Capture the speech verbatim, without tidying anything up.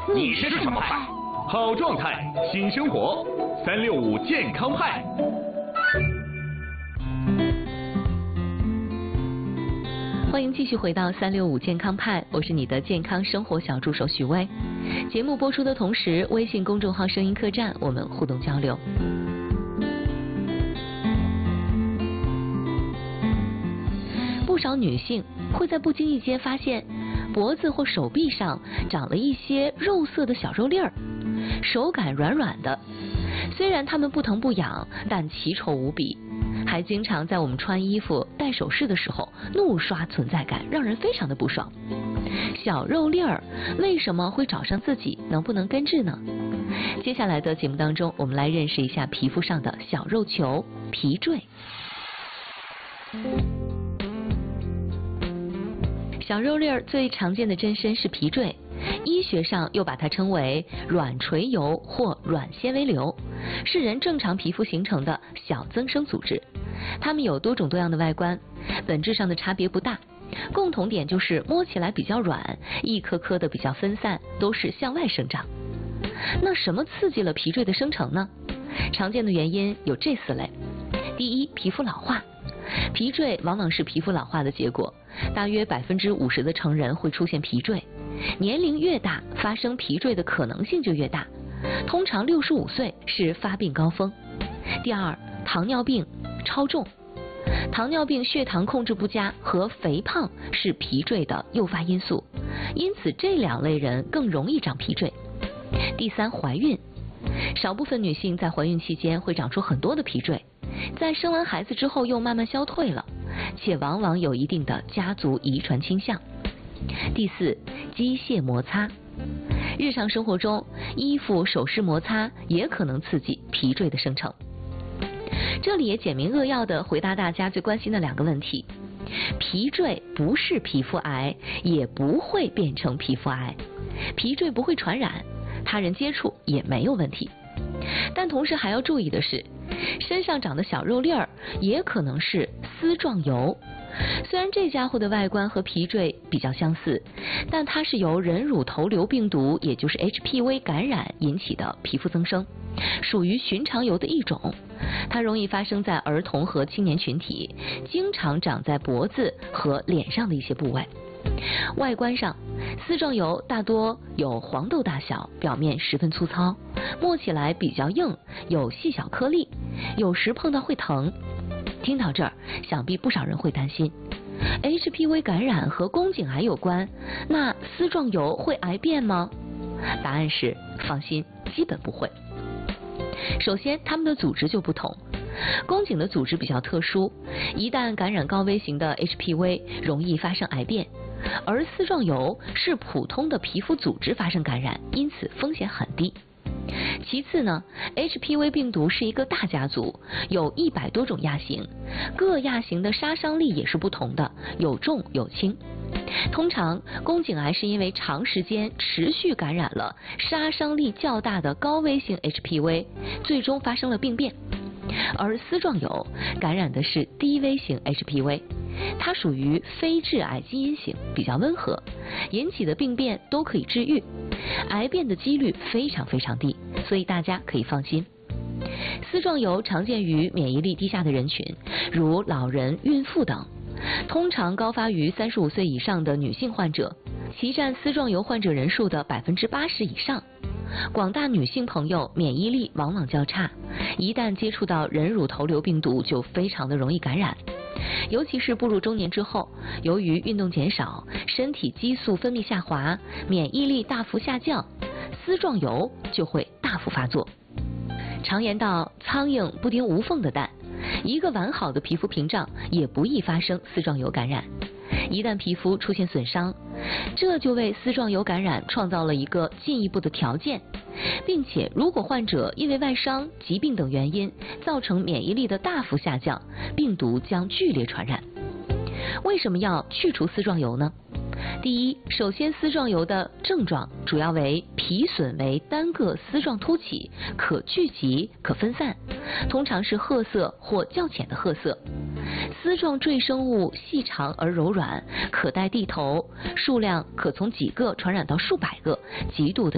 你是什么派？好状态，新生活，三六五健康派。 欢迎继续回到三六五健康派，我是你的健康生活小助手许巍。节目播出的同时，微信公众号声音客栈我们互动交流。不少女性会在不经意间发现脖子或手臂上长了一些肉色的小肉粒儿，手感软软的，虽然它们不疼不痒，但奇丑无比，还经常在我们穿衣服戴首饰的时候怒刷存在感，让人非常的不爽。小肉粒儿为什么会找上自己？能不能根治呢？接下来的节目当中，我们来认识一下皮肤上的小肉球——皮赘。小肉粒儿最常见的真身是皮赘，医学上又把它称为软垂疣或软纤维瘤，是人正常皮肤形成的小增生组织。它们有多种多样的外观，本质上的差别不大，共同点就是摸起来比较软，一颗颗的比较分散，都是向外生长。那什么刺激了皮赘的生成呢？常见的原因有这四类。第一，皮肤老化。皮赘往往是皮肤老化的结果，大约百分之五十的成人会出现皮赘，年龄越大，发生皮赘的可能性就越大，通常六十五岁是发病高峰。第二，糖尿病、超重。糖尿病血糖控制不佳和肥胖是皮赘的诱发因素，因此这两类人更容易长皮赘。第三，怀孕。少部分女性在怀孕期间会长出很多的皮赘，在生完孩子之后又慢慢消退了，且往往有一定的家族遗传倾向。第四，机械摩擦。日常生活中，衣服、首饰摩擦也可能刺激皮赘的生成。这里也简明扼要地回答大家最关心的两个问题：皮赘不是皮肤癌，也不会变成皮肤癌；皮赘不会传染，他人接触也没有问题。但同时还要注意的是，身上长的小肉粒儿也可能是丝状疣。虽然这家伙的外观和皮赘比较相似，但它是由人乳头瘤病毒，也就是 H P V 感染引起的皮肤增生，属于寻常疣的一种。它容易发生在儿童和青年群体，经常长在脖子和脸上的一些部位。外观上，丝状疣大多有黄豆大小，表面十分粗糙，摸起来比较硬，有细小颗粒，有时碰到会疼。听到这儿，想必不少人会担心 H P V 感染和宫颈癌有关，那丝状疣会癌变吗？答案是放心，基本不会。首先，它们的组织就不同。宫颈的组织比较特殊，一旦感染高危型的 H P V， 容易发生癌变，而丝状疣是普通的皮肤组织发生感染，因此风险很低。其次呢 ，H P V 病毒是一个大家族，有一百多种亚型，各亚型的杀伤力也是不同的，有重有轻。通常，宫颈癌是因为长时间持续感染了杀伤力较大的高危型 H P V， 最终发生了病变。而丝状疣感染的是低危型 H P V， 它属于非致癌基因型，比较温和，引起的病变都可以治愈，癌变的几率非常非常低，所以大家可以放心。丝状疣常见于免疫力低下的人群，如老人、孕妇等，通常高发于三十五岁以上的女性患者，其占丝状疣患者人数的百分之八十以上。广大女性朋友免疫力往往较差，一旦接触到人乳头瘤病毒就非常的容易感染，尤其是步入中年之后，由于运动减少，身体激素分泌下滑，免疫力大幅下降，丝状疣就会大幅发作。常言道，苍蝇不叮无缝的蛋，一个完好的皮肤屏障也不易发生丝状疣感染。一旦皮肤出现损伤，这就为丝状疣感染创造了一个进一步的条件，并且如果患者因为外伤、疾病等原因造成免疫力的大幅下降，病毒将剧烈传染。为什么要去除丝状疣呢？第一，首先丝状疣的症状主要为皮损为单个丝状凸起，可聚集可分散，通常是褐色或较浅的褐色。丝状赘生物细长而柔软，可带蒂头，数量可从几个传染到数百个，极度的